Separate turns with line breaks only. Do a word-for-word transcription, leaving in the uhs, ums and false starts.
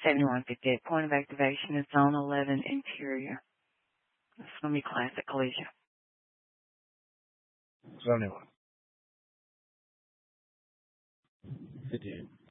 seventy-one fifty-eight. Point of activation is zone eleven interior. It's going to be classic collision.
seventy-one. fifty-eight.